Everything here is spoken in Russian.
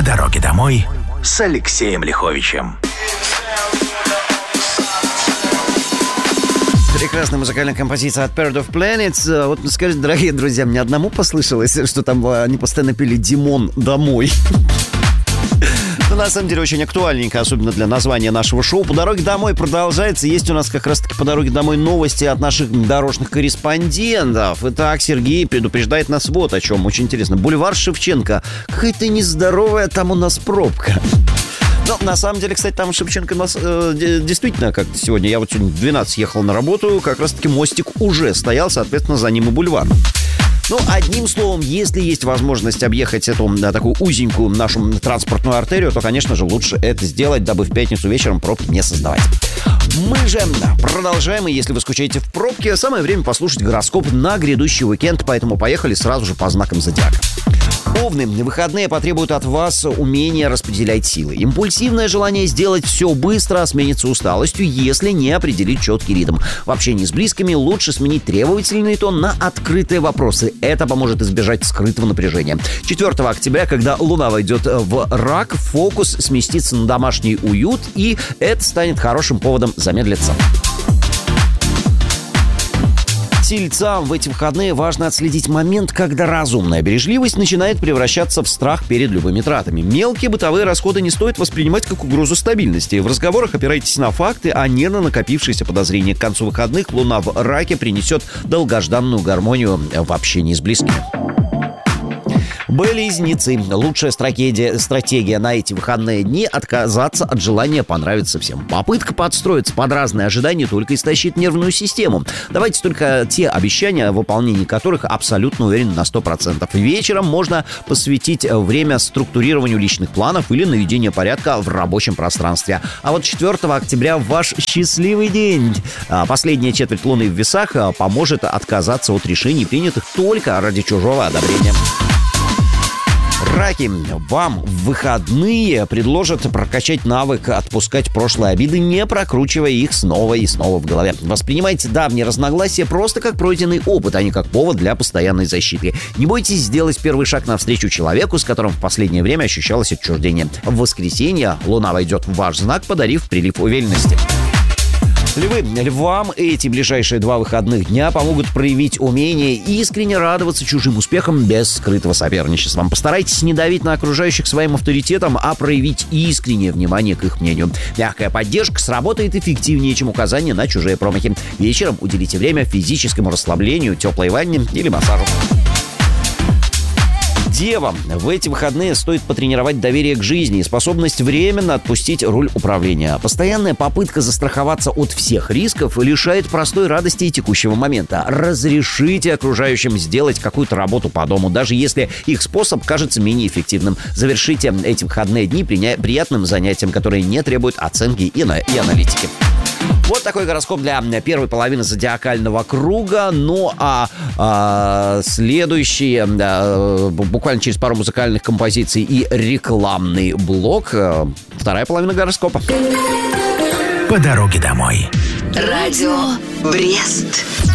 По дороге домой с Алексеем Лиховичем. Прекрасная музыкальная композиция от Bird of Planets. Вот скажите, дорогие друзья, мне одному послышалось, что там они постоянно пели «Димон, домой». Но на самом деле очень актуальненько, особенно для названия нашего шоу. «По дороге домой» продолжается. Есть у нас как раз-таки по дороге домой новости от наших дорожных корреспондентов. Итак, Сергей предупреждает нас вот о чем. Очень интересно. Бульвар Шевченко. Какая-то нездоровая там у нас пробка. Но на самом деле, кстати, там Шевченко у нас действительно, как сегодня, я вот сегодня в 12 ехал на работу, как раз-таки мостик уже стоял, соответственно, за ним и бульвар. Ну, одним словом, если есть возможность объехать эту такую узенькую нашу транспортную артерию, то, конечно же, лучше это сделать, дабы в пятницу вечером пробки не создавать. Мы же продолжаем, и если вы скучаете в пробке, самое время послушать гороскоп на грядущий уикенд, поэтому поехали сразу же по знакам зодиака. Овны, выходные потребуют от вас умения распределять силы. Импульсивное желание сделать все быстро сменится усталостью, если не определить четкий ритм. В общении с близкими лучше сменить требовательный тон на открытые вопросы. Это поможет избежать скрытого напряжения. 4 октября, когда Луна войдет в Рак, фокус сместится на домашний уют, и это станет хорошим поводом замедлиться. Тельцам в эти выходные важно отследить момент, когда разумная бережливость начинает превращаться в страх перед любыми тратами. Мелкие бытовые расходы не стоит воспринимать как угрозу стабильности. В разговорах опирайтесь на факты, а не на накопившиеся подозрения. К концу выходных Луна в Раке принесет долгожданную гармонию в общении с близкими. Близнецы. Лучшая стратегия на эти выходные дни – отказаться от желания понравиться всем. Попытка подстроиться под разные ожидания только истощит нервную систему. Давайте только те обещания, о выполнении которых абсолютно уверены на 100%. Вечером можно посвятить время структурированию личных планов или наведению порядка в рабочем пространстве. А вот 4 октября ваш счастливый день. Последняя четверть Луны в Весах поможет отказаться от решений, принятых только ради чужого одобрения. Раки, вам в выходные предложат прокачать навык отпускать прошлые обиды, не прокручивая их снова и снова в голове. Воспринимайте давние разногласия просто как пройденный опыт, а не как повод для постоянной защиты. Не бойтесь сделать первый шаг навстречу человеку, с которым в последнее время ощущалось отчуждение. В воскресенье Луна войдет в ваш знак, подарив прилив уверенности. Львы, львам эти ближайшие 2 выходных дня помогут проявить умение искренне радоваться чужим успехам без скрытого соперничества. Постарайтесь не давить на окружающих своим авторитетом, а проявить искреннее внимание к их мнению. Мягкая поддержка сработает эффективнее, чем указание на чужие промахи. Вечером уделите время физическому расслаблению, теплой ванне или массажу. Девам, в эти выходные стоит потренировать доверие к жизни и способность временно отпустить руль управления. Постоянная попытка застраховаться от всех рисков лишает простой радости и текущего момента. Разрешите окружающим сделать какую-то работу по дому, даже если их способ кажется менее эффективным. Завершите эти выходные дни приятным занятием, которое не требует оценки и аналитики. Вот такой гороскоп для первой половины зодиакального круга. Ну а следующий, буквально через пару музыкальных композиций и рекламный блок, вторая половина гороскопа. По дороге домой. Радио Брест.